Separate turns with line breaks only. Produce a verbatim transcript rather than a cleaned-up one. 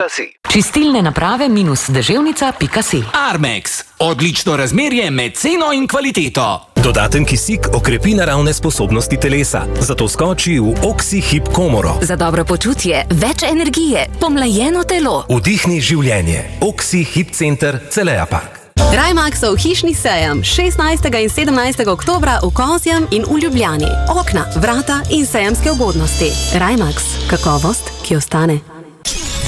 pika si.
Čistilne naprave minus deževnica pika si.
Armex. Odlično razmerje med ceno in kvaliteto.
Dodaten kisik okrepi naravne sposobnosti telesa, zato skoči v Oxi-Hip komoro.
Za dobro počutje, več energije, pomlajeno telo.
Vdihni življenje. Oxi-Hip center Celeja Park.
Rajmaxov hišni sejem šestnajstega in sedemnajstega oktobra v Kozjem in v Ljubljani. Okna, vrata in sejemske ugodnosti. Rajmax. Kakovost, ki ostane.